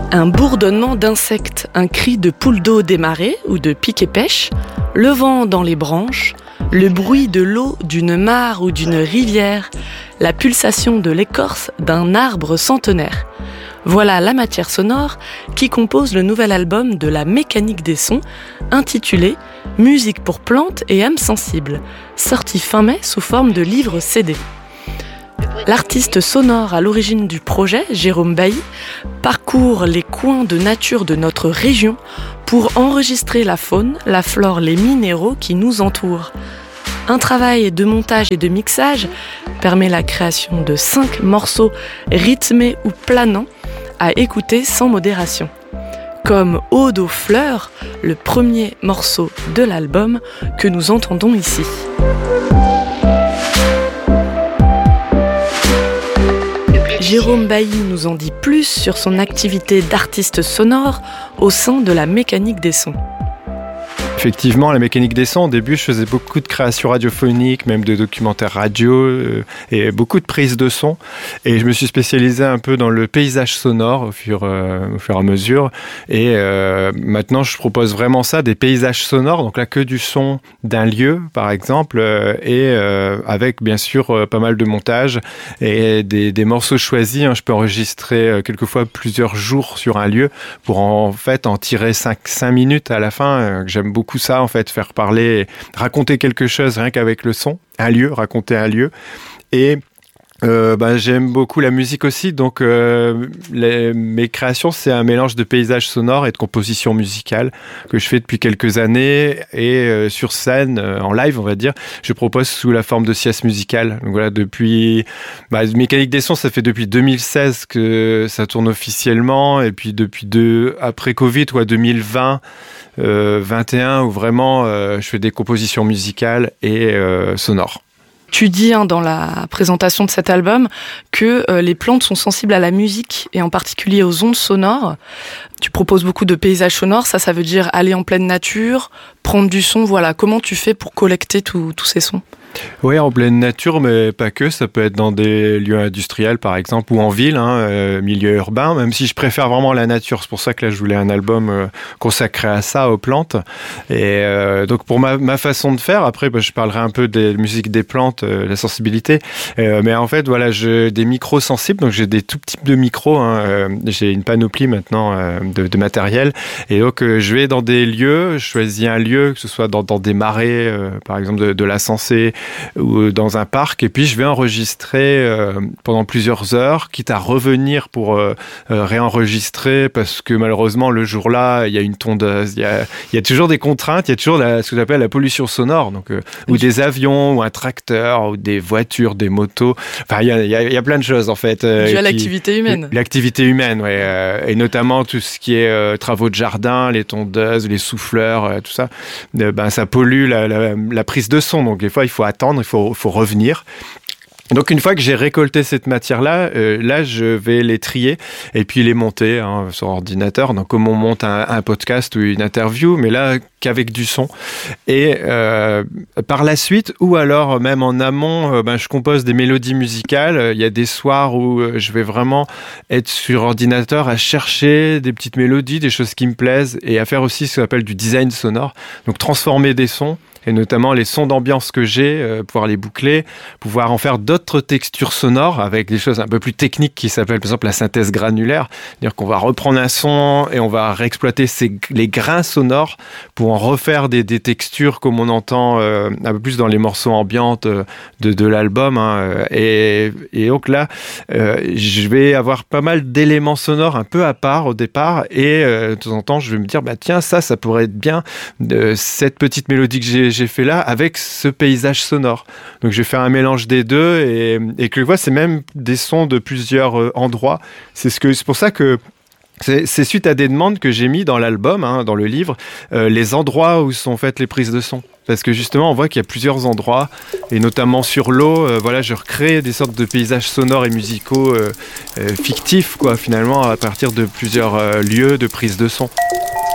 Un bourdonnement d'insectes, un cri de poule d'eau démarrée ou de pique et pêche, le vent dans les branches, le bruit de l'eau d'une mare ou d'une rivière, la pulsation de l'écorce d'un arbre centenaire. Voilà la matière sonore qui compose le nouvel album de la Mécanique des sons, intitulé « Musique pour plantes et âmes sensibles », sorti fin mai sous forme de livre CD. L'artiste sonore à l'origine du projet, Jérôme Bailly, parcourt les coins de nature de notre région pour enregistrer la faune, la flore, les minéraux qui nous entourent. Un travail de montage et de mixage permet la création de 5 morceaux rythmés ou planants à écouter sans modération. Comme Ode aux fleurs, le premier morceau de l'album que nous entendons ici. Jérôme Bailly nous en dit plus sur son activité d'artiste sonore au sein de la Mécanique des sons. Effectivement, la Mécanique des sons, au début, je faisais beaucoup de créations radiophoniques, même de documentaires radio et beaucoup de prises de son. Et je me suis spécialisé un peu dans le paysage sonore au fur et à mesure. Et maintenant, je propose vraiment ça, des paysages sonores, donc là, que du son d'un lieu, par exemple, et avec, bien sûr, pas mal de montage et des morceaux choisis. Je peux enregistrer quelquefois plusieurs jours sur un lieu pour en fait en tirer 5 minutes à la fin. J'aime beaucoup ça, en fait, faire parler, raconter quelque chose rien qu'avec le son, raconter un lieu. Et j'aime beaucoup la musique aussi, donc mes créations, c'est un mélange de paysages sonores et de composition musicale que je fais depuis quelques années, et sur scène, en live, on va dire, je propose sous la forme de sieste musicale. Donc voilà, depuis Mécanique des sons, ça fait depuis 2016 que ça tourne officiellement, et puis depuis après Covid, 2020, 21, où vraiment je fais des compositions musicales et sonores. Tu dis dans la présentation de cet album que les plantes sont sensibles à la musique et en particulier aux ondes sonores. Tu proposes beaucoup de paysages sonores, ça veut dire aller en pleine nature, prendre du son, voilà. Comment tu fais pour collecter tous ces sons ? Oui, en pleine nature, mais pas que. Ça peut être dans des lieux industriels, par exemple, ou en ville, milieu urbain, même si je préfère vraiment la nature. C'est pour ça que là, je voulais un album consacré à ça, aux plantes. Et donc, pour ma façon de faire, après, je parlerai un peu des musiques des plantes, la sensibilité. Mais en fait, voilà, j'ai des micros sensibles, donc j'ai des tout types de micros. J'ai une panoplie maintenant de matériel. Et donc, je vais dans des lieux, je choisis un lieu, que ce soit dans des marais, par exemple, de la Sensée, ou dans un parc, et puis je vais enregistrer pendant plusieurs heures, quitte à revenir pour réenregistrer, parce que malheureusement le jour-là il y a une tondeuse, il y a toujours des contraintes, il y a toujours ce que j'appelle la pollution sonore, donc ou des avions, ou un tracteur, ou des voitures, des motos, enfin il y a plein de choses en fait. Dû à l'activité humaine. L'activité humaine, ouais, et notamment tout ce qui est travaux de jardin, les tondeuses, les souffleurs, tout ça, ça pollue la prise de son, donc des fois il faut attendre, il faut revenir. Donc une fois que j'ai récolté cette matière-là, là je vais les trier et puis les monter sur ordinateur. Donc comme on monte un podcast ou une interview, mais là qu'avec du son. Et par la suite, ou alors même en amont, je compose des mélodies musicales. Il y a des soirs où je vais vraiment être sur ordinateur à chercher des petites mélodies, des choses qui me plaisent, et à faire aussi ce qu'on appelle du design sonore. Donc transformer des sons, et notamment les sons d'ambiance que j'ai, pouvoir les boucler, pouvoir en faire d'autres textures sonores avec des choses un peu plus techniques qui s'appellent par exemple la synthèse granulaire. C'est-à-dire qu'on va reprendre un son et on va réexploiter les grains sonores pour en refaire des textures comme on entend un peu plus dans les morceaux ambiantes de l'album. Et donc là, je vais avoir pas mal d'éléments sonores un peu à part au départ, et de temps en temps, je vais me dire, tiens, ça pourrait être bien, cette petite mélodie que j'ai fait là avec ce paysage sonore. Donc je vais faire un mélange des deux, et que je vois, c'est même des sons de plusieurs endroits. C'est pour ça que c'est suite à des demandes que j'ai mis dans l'album, dans le livre, les endroits où sont faites les prises de son. Parce que justement, on voit qu'il y a plusieurs endroits, et notamment sur l'eau, je recrée des sortes de paysages sonores et musicaux fictifs, finalement, à partir de plusieurs lieux de prise de son.